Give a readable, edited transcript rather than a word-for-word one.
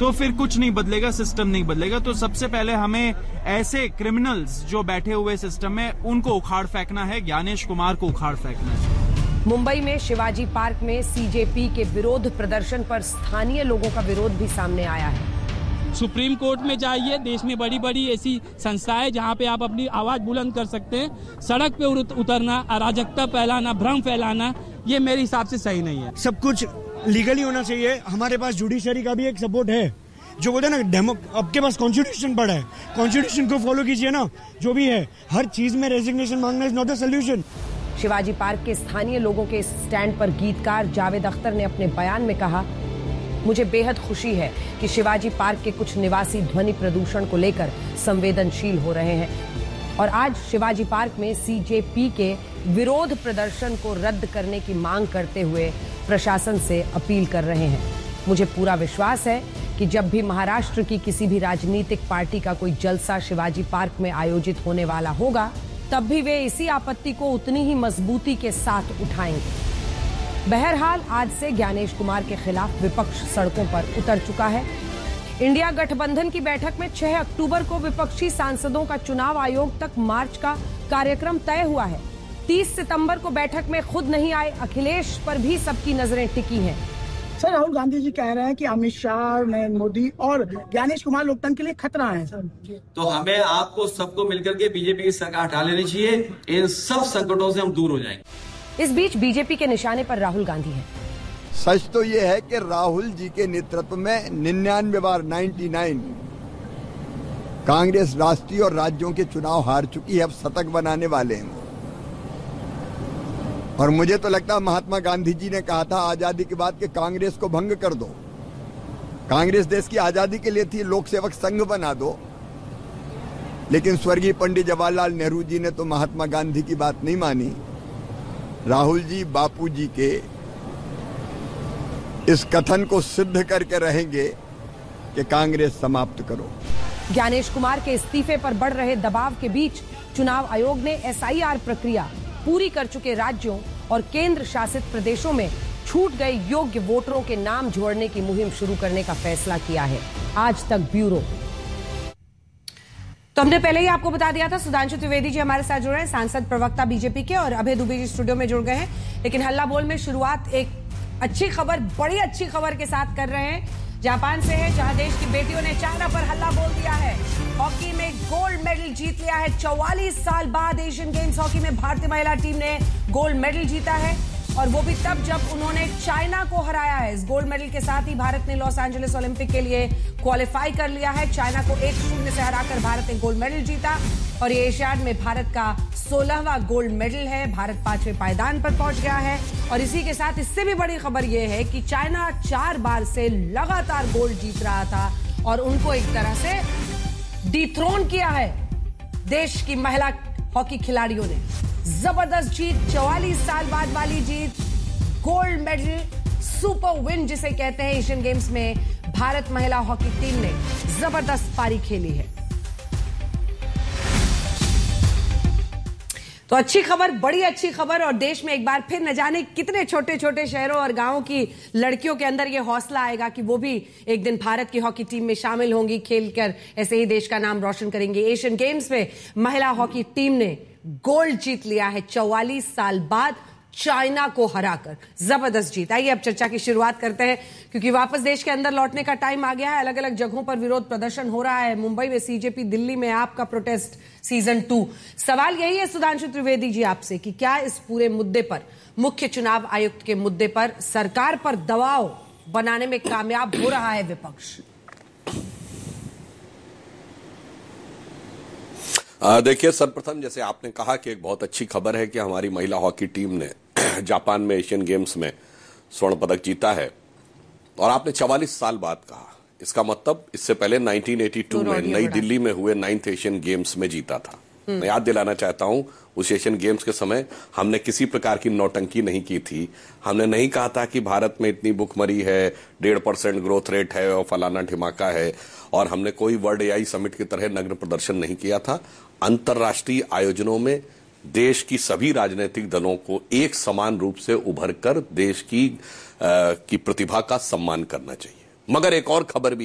तो फिर कुछ नहीं बदलेगा, सिस्टम नहीं बदलेगा। तो सबसे पहले हमें ऐसे क्रिमिनल्स जो बैठे हुए सिस्टम में उनको उखाड़ फेंकना है, ज्ञानेश कुमार को उखाड़ फेंकना है। मुंबई में शिवाजी पार्क में सीजेपी के विरोध प्रदर्शन पर स्थानीय लोगों का विरोध भी सामने आया है। सुप्रीम कोर्ट में जाइए, देश में बड़ी बड़ी ऐसी संस्थाएं जहां पे आप अपनी आवाज बुलंद कर सकते हैं। सड़क पे उतरना, अराजकता फैलाना, भ्रम फैलाना, ये मेरे हिसाब से सही नहीं है। सब कुछ लीगली होना चाहिए। हमारे पास जुडिशरी का भी एक सपोर्ट है, जो बोलते हैं ना, आपके पास कॉन्स्टिट्यूशन पड़ा है, कॉन्स्टिट्यूशन को फॉलो कीजिए ना। जो भी है, हर चीज में रेजिग्नेशन मांगना is not a solution. Shivaji park के स्थानीय लोगों के स्टैंड पर गीतकार जावेद अख्तर ने अपने बयान में कहा, मुझे बेहद खुशी है कि शिवाजी पार्क के कुछ निवासी ध्वनि प्रदूषण को लेकर संवेदनशील हो रहे हैं और आज शिवाजी पार्क में सीजेपी के विरोध प्रदर्शन को रद्द करने की मांग करते हुए प्रशासन से अपील कर रहे हैं। मुझे पूरा विश्वास है कि जब भी महाराष्ट्र की किसी भी राजनीतिक पार्टी का कोई जलसा शिवाजी पार्क में आयोजित होने वाला होगा, तब भी वे इसी आपत्ति को उतनी ही मजबूती के साथ उठाएंगे। बहरहाल आज से ज्ञानेश कुमार के खिलाफ विपक्ष सड़कों पर उतर चुका है। इंडिया गठबंधन की बैठक में 6 अक्टूबर को विपक्षी सांसदों का चुनाव आयोग तक मार्च का कार्यक्रम तय हुआ है। 30 सितंबर को बैठक में खुद नहीं आए अखिलेश पर भी सबकी नजरें टिकी हैं। सर, राहुल गांधी जी कह रहे हैं कि अमित शाह, नरेंद्र मोदी और ज्ञानेश कुमार लोकतंत्र के लिए खतरा है। सर, तो हमें आपको सबको मिलकर के बीजेपी की सरकार हटा लेनी चाहिए। इन सब संकटों से हम दूर हो जाएंगे। इस बीच बीजेपी के निशाने पर राहुल गांधी हैं। सच तो ये है कि राहुल जी के नेतृत्व में 99 बार 99 कांग्रेस राष्ट्रीय और राज्यों के चुनाव हार चुकी है। अब शतक बनाने वाले हैं। और मुझे तो लगता है महात्मा गांधी जी ने कहा था आजादी के बाद कि कांग्रेस को भंग कर दो। कांग्रेस देश की आजादी के लिए थी, लोक सेवक संघ बना दो। लेकिन स्वर्गीय पंडित जवाहरलाल नेहरू जी ने तो महात्मा गांधी की बात नहीं मानी। राहुल जी बापू जी के इस कथन को सिद्ध करके रहेंगे कि कांग्रेस समाप्त करो। ज्ञानेश कुमार के इस्तीफे पर बढ़ रहे दबाव के बीच चुनाव आयोग ने एसआईआर प्रक्रिया पूरी कर चुके राज्यों और केंद्र शासित प्रदेशों में छूट गए योग्य वोटरों के नाम जोड़ने की मुहिम शुरू करने का फैसला किया है। आज तक ब्यूरो। तो हमने पहले ही आपको बता दिया था, सुधांशु त्रिवेदी जी हमारे साथ जुड़ रहे हैं, सांसद प्रवक्ता बीजेपी के, और अभय दुबे जी स्टूडियो में जुड़ गए हैं। लेकिन हल्ला बोल में शुरुआत एक अच्छी खबर, बड़ी अच्छी खबर के साथ कर रहे हैं। जापान से है, जहां देश की बेटियों ने चाइना पर हल्ला बोल दिया है। हॉकी में गोल्ड मेडल जीत लिया है। 44 साल बाद एशियन गेम्स हॉकी में भारतीय महिला टीम ने गोल्ड मेडल जीता है, और वो भी तब जब उन्होंने चाइना को हराया है। इस गोल्ड मेडल के साथ ही भारत ने लॉस एंजलिस ओलंपिक के लिए क्वालिफाई कर लिया है। चाइना को 1-0 से हराकर भारत ने गोल्ड मेडल जीता, और ये एशियाड में भारत का 16वां गोल्ड मेडल है। भारत 5वें पायदान पर पहुंच गया है। और इसी के साथ इससे भी बड़ी खबर यह है कि चाइना 4 बार से लगातार गोल्ड जीत रहा था, और उनको एक तरह से डिथ्रोन किया है देश की महिला हॉकी खिलाड़ियों ने। जबरदस्त जीत, 44 साल बाद वाली जीत, गोल्ड मेडल, सुपर विन जिसे कहते हैं। एशियन गेम्स में भारत महिला हॉकी टीम ने जबरदस्त पारी खेली है। तो अच्छी खबर, बड़ी अच्छी खबर। और देश में एक बार फिर न जाने कितने छोटे छोटे शहरों और गांवों की लड़कियों के अंदर यह हौसला आएगा कि वो भी एक दिन भारत की हॉकी टीम में शामिल होंगी, खेलकर ऐसे ही देश का नाम रोशन करेंगे। एशियन गेम्स में महिला हॉकी टीम ने गोल्ड जीत लिया है 44 साल बाद चाइना को हराकर। जबरदस्त जीत। आइए अब चर्चा की शुरुआत करते हैं, क्योंकि वापस देश के अंदर लौटने का टाइम आ गया है। अलग अलग जगहों पर विरोध प्रदर्शन हो रहा है। मुंबई में सीजेपी, दिल्ली में आपका प्रोटेस्ट सीजन 2। सवाल यही है सुधांशु त्रिवेदी जी आपसे कि क्या इस पूरे मुद्दे पर, मुख्य चुनाव आयुक्त के मुद्दे पर, सरकार पर दबाव बनाने में कामयाब हो रहा है विपक्ष? देखिए, सर्वप्रथम जैसे आपने कहा कि एक बहुत अच्छी खबर है कि हमारी महिला हॉकी टीम ने जापान में एशियन गेम्स में स्वर्ण पदक जीता है, और आपने 44 साल बाद कहा। इसका मतलब इससे पहले 1982 में नई दिल्ली में हुए 9th एशियन गेम्स में जीता था। मैं याद दिलाना चाहता हूं, उस एशियन गेम्स के समय हमने किसी प्रकार की नौटंकी नहीं की थी। हमने नहीं कहा था कि भारत में इतनी भुखमरी है, 1.5% ग्रोथ रेट है और फलाना ढिमाका है, और हमने कोई वर्ल्ड एआई समिट की तरह नग्न प्रदर्शन नहीं किया था। अंतर्राष्ट्रीय आयोजनों में देश की सभी राजनीतिक दलों को एक समान रूप से उभरकर देश की प्रतिभा का सम्मान करना चाहिए। मगर एक और खबर भी